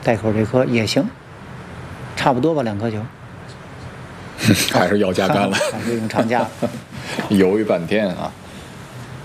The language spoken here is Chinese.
带口这颗也行，差不多吧，2颗球。 还是要加干了， 还是用长加。 犹豫半天啊。